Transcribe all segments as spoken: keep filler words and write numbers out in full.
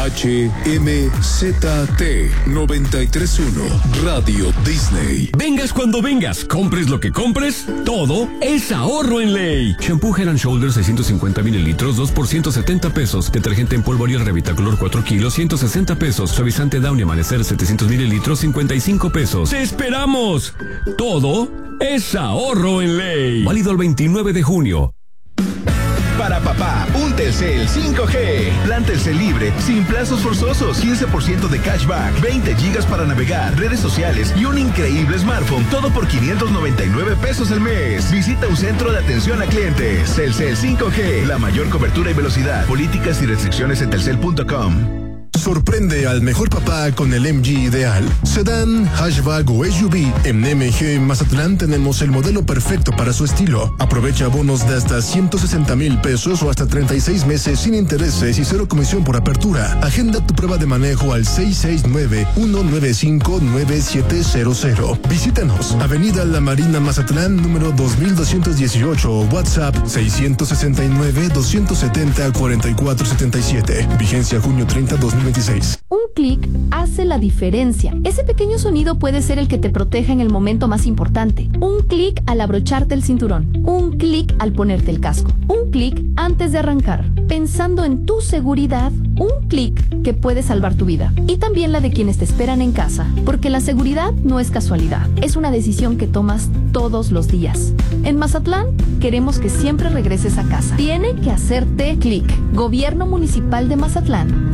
H M Z T noventa y tres punto uno Radio Disney. Vengas cuando vengas, compres lo que compres, todo es ahorro en Ley. Shampoo Head and Shoulders seiscientos cincuenta mililitros, dos por ciento setenta pesos. Detergente en polvo Ariel Revitacolor cuatro kilos, ciento sesenta pesos. Suavizante Downy Amanecer setecientos mililitros, cincuenta y cinco pesos. ¡Te esperamos! Todo es ahorro en Ley. Válido el veintinueve de junio. Para papá, un Telcel cinco G. Plan Telcel libre, sin plazos forzosos, quince por ciento de cashback, veinte gigas para navegar, redes sociales y un increíble smartphone, todo por quinientos noventa y nueve pesos al mes. Visita un centro de atención a clientes. Telcel cinco G, la mayor cobertura y velocidad. Políticas y restricciones en telcel punto com. Sorprende al mejor papá con el M G ideal. Sedán, hatchback o S U V. En M G Mazatlán tenemos el modelo perfecto para su estilo. Aprovecha bonos de hasta ciento sesenta mil pesos o hasta treinta y seis meses sin intereses y cero comisión por apertura. Agenda tu prueba de manejo al seis seis nueve, uno nueve cinco, nueve siete cero cero. Visítanos. Avenida La Marina Mazatlán, número dos mil doscientos dieciocho. WhatsApp seiscientos sesenta y nueve, doscientos setenta, cuarenta y cuatro setenta y siete. Vigencia junio treinta, dos mil veintiséis. Un clic hace la diferencia. Ese pequeño sonido puede ser el que te proteja en el momento más importante. Un clic al abrocharte el cinturón. Un clic al ponerte el casco. Un clic antes de arrancar. Pensando en tu seguridad, un clic que puede salvar tu vida. Y también la de quienes te esperan en casa. Porque la seguridad no es casualidad. Es una decisión que tomas todos los días. En Mazatlán, queremos que siempre regreses a casa. Tiene que hacerte clic. Gobierno Municipal de Mazatlán.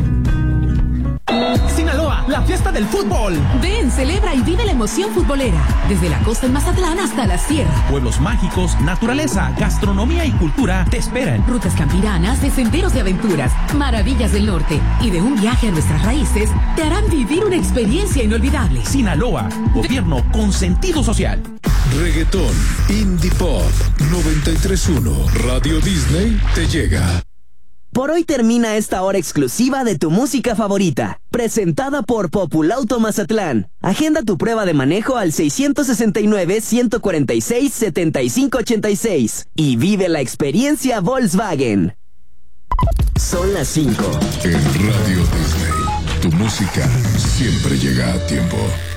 Sinaloa, la fiesta del fútbol. Ven, celebra y vive la emoción futbolera. Desde la costa en Mazatlán hasta la sierra. Pueblos mágicos, naturaleza, gastronomía y cultura te esperan. Rutas campiranas de senderos de aventuras, maravillas del norte y de un viaje a nuestras raíces te harán vivir una experiencia inolvidable. Sinaloa, gobierno con sentido social. Reggaetón, Indie Pop, noventa y tres punto uno Radio Disney te llega. Por hoy termina esta hora exclusiva de tu música favorita, presentada por Populauto Mazatlán. Agenda tu prueba de manejo al seiscientos sesenta y nueve, ciento cuarenta y seis, setenta y cinco ochenta y seis y vive la experiencia Volkswagen. Son las cinco. En Radio Disney, tu música siempre llega a tiempo.